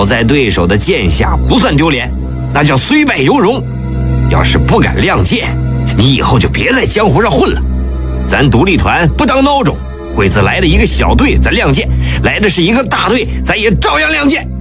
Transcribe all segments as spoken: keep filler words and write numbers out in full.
倒在对手的剑下不算丢脸，那叫虽败犹荣。要是不敢亮剑，你以后就别在江湖上混了。咱独立团不当孬种，鬼子来的一个小队咱亮剑，来的是一个大队咱也照样亮剑。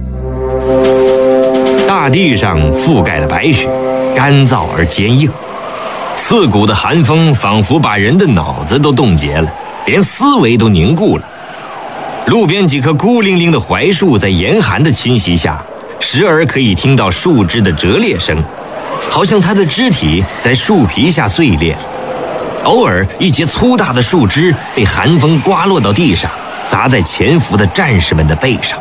大地上覆盖了白雪，干燥而坚硬，刺骨的寒风仿佛把人的脑子都冻结了，连思维都凝固了。路边几棵孤零零的槐树在严寒的侵袭下，时而可以听到树枝的折裂声，好像它的肢体在树皮下碎裂了。偶尔一截粗大的树枝被寒风刮落到地上，砸在潜伏的战士们的背上。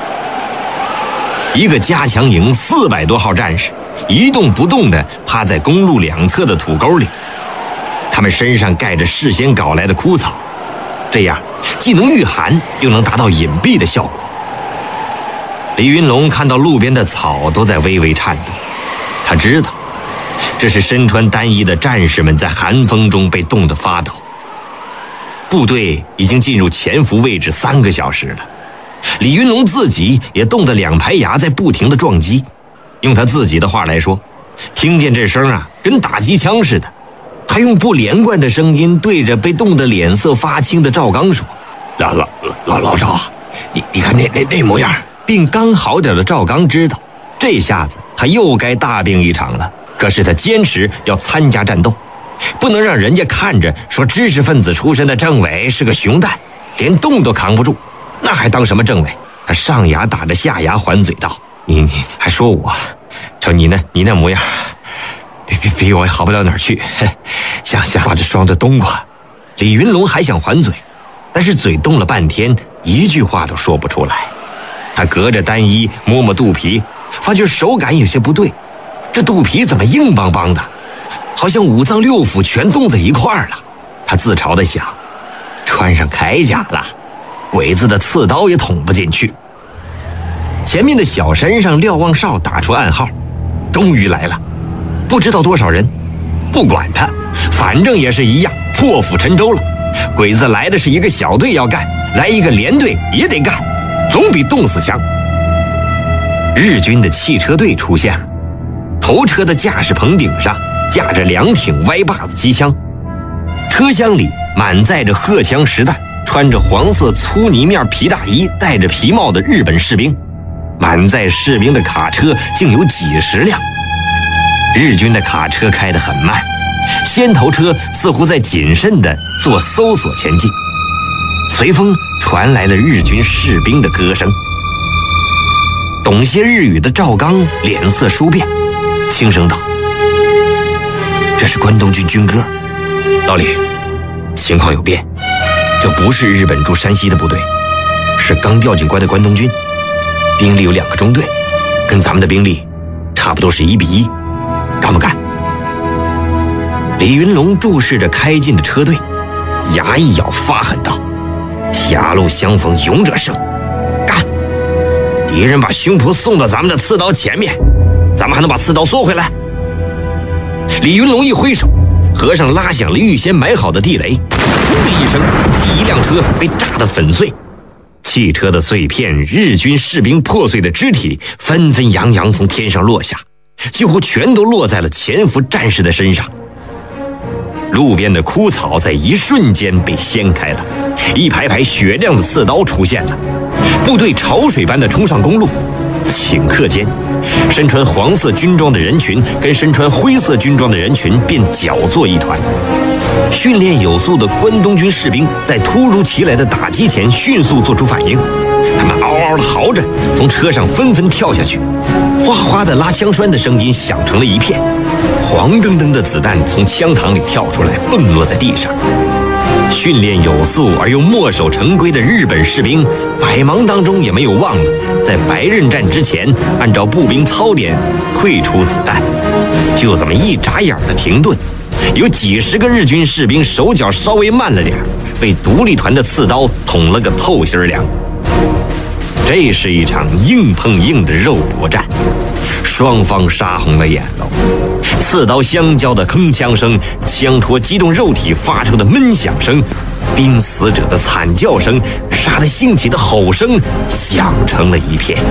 一个加强营四百多号战士一动不动地趴在公路两侧的土沟里，他们身上盖着事先搞来的枯草，这样既能御寒又能达到隐蔽的效果。李云龙看到路边的草都在微微颤动，他知道这是身穿单衣的战士们在寒风中被冻得发抖。部队已经进入潜伏位置三个小时了，李云龙自己也冻得两排牙在不停地撞击。用他自己的话来说，听见这声啊，跟打机枪似的。他用不连贯的声音对着被冻得脸色发青的赵刚说：“老老老老赵啊，你你看那那那模样。”病刚好点的赵刚知道，这下子他又该大病一场了。可是他坚持要参加战斗，不能让人家看着说知识分子出身的政委是个熊蛋，连冻都扛不住，那还当什么政委？他上牙打着下牙还嘴道：“你你还说我，瞅你那你那模样，比比比我好不了哪儿去，想想把这霜子冬瓜。”李云龙还想还嘴，但是嘴冻了半天，一句话都说不出来。他隔着单衣摸摸肚皮，发觉手感有些不对，这肚皮怎么硬邦邦的，好像五脏六腑全冻在一块儿了。他自嘲地想，穿上铠甲了，鬼子的刺刀也捅不进去。前面的小山上瞭望哨打出暗号，终于来了，不知道多少人，不管他，反正也是一样，破釜沉舟了。鬼子来的是一个小队要干，来一个连队也得干，总比冻死强。日军的汽车队出现了，头车的驾驶棚顶上架着两挺歪把子机枪，车厢里满载着荷枪实弹，穿着黄色粗呢面皮大衣，戴着皮帽的日本士兵。满载士兵的卡车竟有几十辆。日军的卡车开得很慢，先头车似乎在谨慎地做搜索前进。随风传来了日军士兵的歌声。懂些日语的赵刚脸色殊变，轻声道：“这是关东军军歌。老李，情况有变，这不是日本驻山西的部队，是刚调进关的关东军，兵力有两个中队，跟咱们的兵力差不多是一比一，干不干？”李云龙注视着开进的车队，牙一咬，发狠道：“狭路相逢勇者胜，干！敌人把胸脯送到咱们的刺刀前面，咱们还能把刺刀缩回来？”李云龙一挥手，和尚拉响了预先埋好的地雷，砰的一声，第一辆车被炸得粉碎。汽车的碎片，日军士兵破碎的肢体纷纷扬扬从天上落下，几乎全都落在了潜伏战士的身上。路边的枯草在一瞬间被掀开了，一排排雪亮的刺刀出现了，部队潮水般的冲上公路。顷刻间，身穿黄色军装的人群跟身穿灰色军装的人群便搅作一团。训练有素的关东军士兵在突如其来的打击前迅速做出反应，他们嗷嗷地嚎着从车上纷纷跳下去，哗哗的拉枪栓的声音响成了一片，黄澄澄的子弹从枪膛里跳出来，蹦落在地上。训练有素而又墨守成规的日本士兵，百忙当中也没有忘了在白刃战之前按照步兵操点退出子弹。就这么一眨眼的停顿，有几十个日军士兵手脚稍微慢了点，被独立团的刺刀捅了个透心凉。这是一场硬碰硬的肉搏战，双方杀红了眼喽。刺刀相交的铿锵声，枪托击中肉体发出的闷响声，濒死者的惨叫声，杀得兴起的吼声响成了一片。